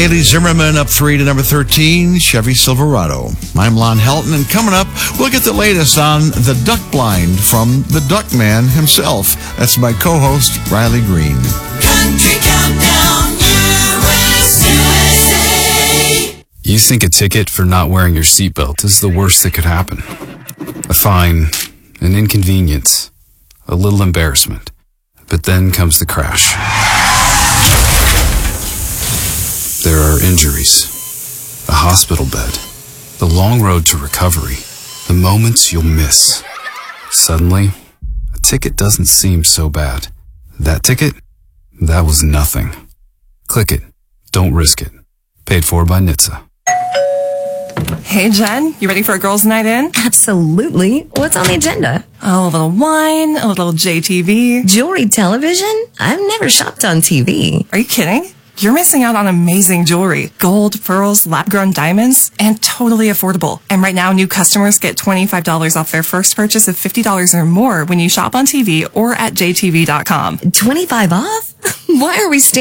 Bailey Zimmerman up 3 to number 13, Chevy Silverado. I'm Lon Helton, and coming up, we'll get the latest on the duck blind from the Duck Man himself. That's my co-host, Riley Green. Country Countdown, USA. You think a ticket for not wearing your seatbelt is the worst that could happen. A fine, an inconvenience, a little embarrassment. But then comes the crash. There are injuries, a hospital bed, the long road to recovery, the moments you'll miss. Suddenly, a ticket doesn't seem so bad. That ticket? That was nothing. Click it. Don't risk it. Paid for by NHTSA. Hey, Jen, you ready for a girls' night in? Absolutely. What's on the agenda? Oh, a little wine, a little JTV. Jewelry television? I've never shopped on TV. Are you kidding? You're missing out on amazing jewelry. Gold, pearls, lab-grown diamonds, and totally affordable. And right now, new customers get $25 off their first purchase of $50 or more when you shop on TV or at jtv.com. 25 off? Why are we